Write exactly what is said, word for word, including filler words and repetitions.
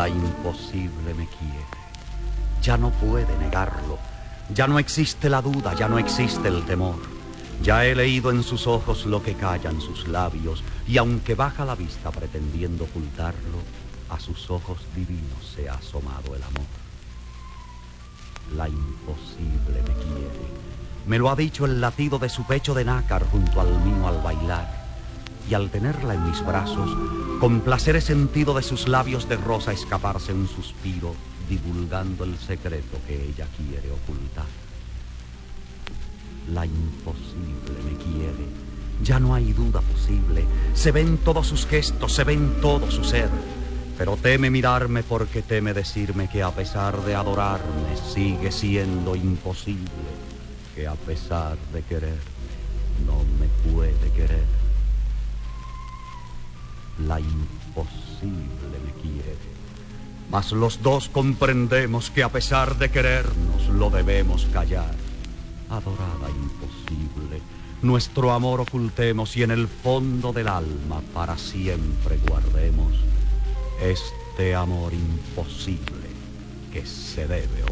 La imposible me quiere. Ya no puede negarlo. Ya no existe la duda, ya no existe el temor. Ya he leído en sus ojos lo que callan sus labios, y aunque baja la vista pretendiendo ocultarlo, a sus ojos divinos se ha asomado el amor. La imposible me quiere. Me lo ha dicho el latido de su pecho de nácar junto al mío al bailar. Y al tenerla en mis brazos, con placer he sentido de sus labios de rosa escaparse un suspiro, divulgando el secreto que ella quiere ocultar. La imposible me quiere. Ya no hay duda posible. Se ven todos sus gestos, se ven todo su ser. Pero teme mirarme porque teme decirme que a pesar de adorarme sigue siendo imposible, que a pesar de quererme no me puede querer. La imposible me quiere. Mas los dos comprendemos que a pesar de querernos lo debemos callar. Adorada imposible, nuestro amor ocultemos y en el fondo del alma para siempre guardemos este amor imposible que se debe